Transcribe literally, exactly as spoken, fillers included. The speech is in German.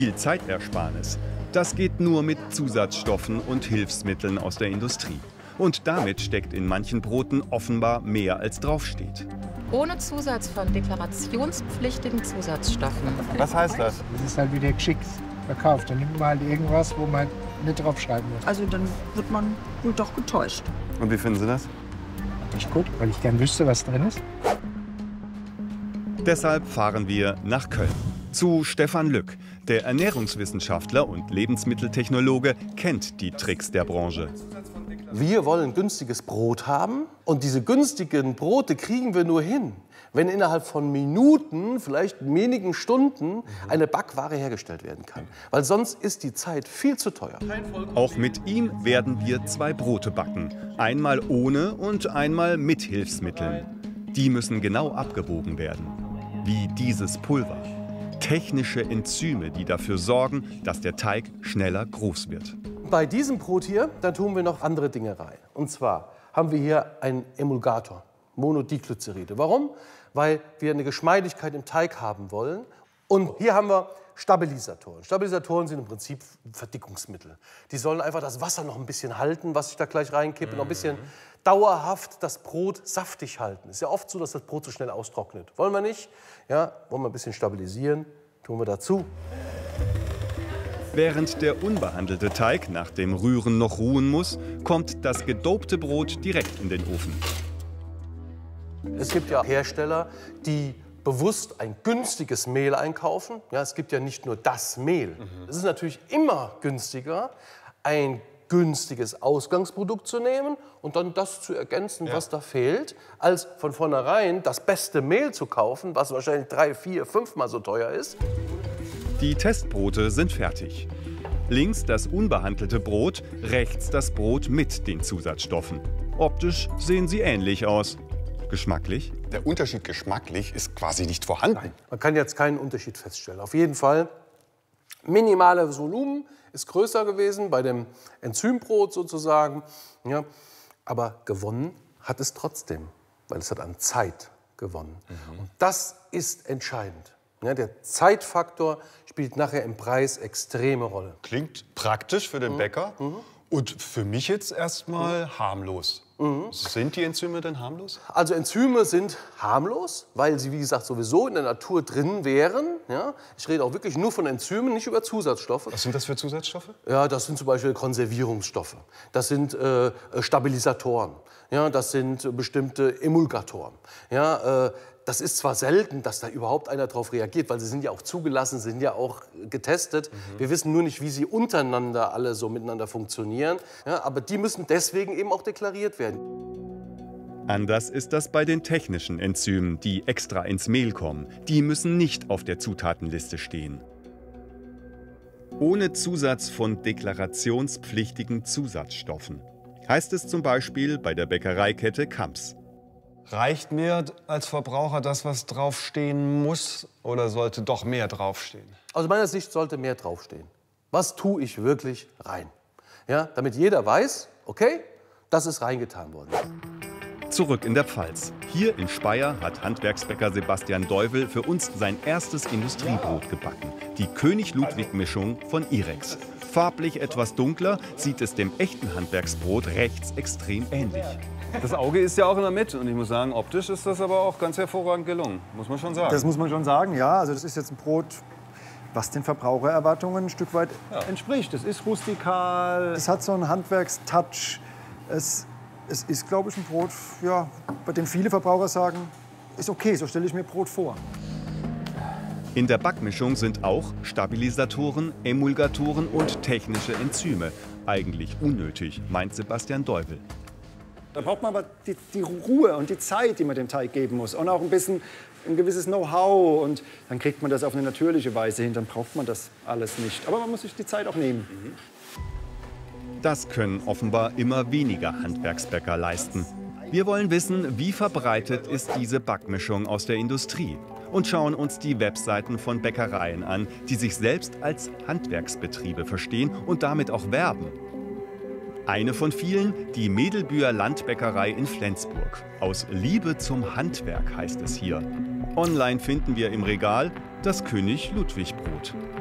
Viel Zeitersparnis. Das geht nur mit Zusatzstoffen und Hilfsmitteln aus der Industrie. Und damit steckt in manchen Broten offenbar mehr als draufsteht. Ohne Zusatz von deklarationspflichtigen Zusatzstoffen. Was heißt das? Das ist halt wieder geschickt verkauft. Dann nimmt man halt irgendwas, wo man nicht draufschreiben muss. Also dann wird man wohl doch getäuscht. Und wie finden Sie das? Nicht gut, weil ich gern wüsste, was drin ist. Deshalb fahren wir nach Köln. Zu Stefan Lück. Der Ernährungswissenschaftler und Lebensmitteltechnologe kennt die Tricks der Branche. Wir wollen günstiges Brot haben und diese günstigen Brote kriegen wir nur hin, wenn innerhalb von Minuten, vielleicht wenigen Stunden, eine Backware hergestellt werden kann. Weil sonst ist die Zeit viel zu teuer. Auch mit ihm werden wir zwei Brote backen. Einmal ohne und einmal mit Hilfsmitteln. Die müssen genau abgewogen werden. Wie dieses Pulver. Technische Enzyme, die dafür sorgen, dass der Teig schneller groß wird. Bei diesem Brot hier, da tun wir noch andere Dinge rein. Und zwar haben wir hier einen Emulgator, Monodichloride. Warum? Weil wir eine Geschmeidigkeit im Teig haben wollen. Und hier haben wir Stabilisatoren. Stabilisatoren sind im Prinzip Verdickungsmittel. Die sollen einfach das Wasser noch ein bisschen halten, was ich da gleich reinkippe, noch ein bisschen dauerhaft das Brot saftig halten. Es ist ja oft so, dass das Brot so schnell austrocknet. Wollen wir nicht? Ja, wollen wir ein bisschen stabilisieren, tun wir dazu. Während der unbehandelte Teig nach dem Rühren noch ruhen muss, kommt das gedopte Brot direkt in den Ofen. Es gibt ja Hersteller, die bewusst ein günstiges Mehl einkaufen. Ja, es gibt ja nicht nur das Mehl. Es ist natürlich immer günstiger, ein günstiges Ausgangsprodukt zu nehmen und dann das zu ergänzen, ja, was da fehlt, als von vornherein das beste Mehl zu kaufen, was wahrscheinlich drei, vier, fünfmal so teuer ist. Die Testbrote sind fertig. Links das unbehandelte Brot, rechts das Brot mit den Zusatzstoffen. Optisch sehen sie ähnlich aus. Geschmacklich? Der Unterschied geschmacklich ist quasi nicht vorhanden. Man kann jetzt keinen Unterschied feststellen. Auf jeden Fall, minimales Volumen ist größer gewesen bei dem Enzymbrot sozusagen. Ja, aber gewonnen hat es trotzdem, weil es hat an Zeit gewonnen. Mhm. Und das ist entscheidend. Ja, der Zeitfaktor spielt nachher im Preis extreme Rolle. Klingt praktisch für den mhm. Bäcker mhm. und für mich jetzt erstmal mhm. harmlos. Mhm. Sind die Enzyme denn harmlos? Also Enzyme sind harmlos, weil sie, wie gesagt, sowieso in der Natur drin wären. Ja? Ich rede auch wirklich nur von Enzymen, nicht über Zusatzstoffe. Was sind das für Zusatzstoffe? Ja, das sind zum Beispiel Konservierungsstoffe. Das sind äh, Stabilisatoren. Ja, das sind bestimmte Emulgatoren. Ja, äh, das ist zwar selten, dass da überhaupt einer drauf reagiert, weil sie sind ja auch zugelassen, sind ja auch getestet. Mhm. Wir wissen nur nicht, wie sie untereinander alle so miteinander funktionieren. Ja, aber die müssen deswegen eben auch deklariert werden. Anders ist das bei den technischen Enzymen, die extra ins Mehl kommen. Die müssen nicht auf der Zutatenliste stehen. Ohne Zusatz von deklarationspflichtigen Zusatzstoffen. Heißt es zum Beispiel bei der Bäckereikette Kamps. Reicht mir als Verbraucher das, was draufstehen muss, oder sollte doch mehr draufstehen? Aus meiner Sicht sollte mehr draufstehen. Was tue ich wirklich rein? Ja, damit jeder weiß, okay, das ist reingetan worden. Zurück in der Pfalz. Hier in Speyer hat Handwerksbäcker Sebastian Deuvel für uns sein erstes Industriebrot gebacken. Die König-Ludwig-Mischung von Irex. Farblich etwas dunkler, sieht es dem echten Handwerksbrot rechts extrem ähnlich. Das Auge ist ja auch immer mit. Und ich muss sagen, optisch ist das aber auch ganz hervorragend gelungen. Muss man schon sagen. Das muss man schon sagen, ja. Also das ist jetzt ein Brot, was den Verbrauchererwartungen ein Stück weit ja. entspricht. Es ist rustikal, es hat so einen Handwerkstouch. Es, es ist, glaube ich, ein Brot, ja, bei dem viele Verbraucher sagen, ist okay, so stelle ich mir Brot vor. In der Backmischung sind auch Stabilisatoren, Emulgatoren und technische Enzyme. Eigentlich unnötig, meint Sebastian Deuvel. Da braucht man aber die, die Ruhe und die Zeit, die man dem Teig geben muss. Und auch ein bisschen ein gewisses Know-how. Und dann kriegt man das auf eine natürliche Weise hin. Dann braucht man das alles nicht. Aber man muss sich die Zeit auch nehmen. Das können offenbar immer weniger Handwerksbäcker leisten. Wir wollen wissen, wie verbreitet ist diese Backmischung aus der Industrie. Und schauen uns die Webseiten von Bäckereien an, die sich selbst als Handwerksbetriebe verstehen und damit auch werben. Eine von vielen, die Medelbüer Landbäckerei in Flensburg. Aus Liebe zum Handwerk heißt es hier. Online finden wir im Regal das König-Ludwig-Brot.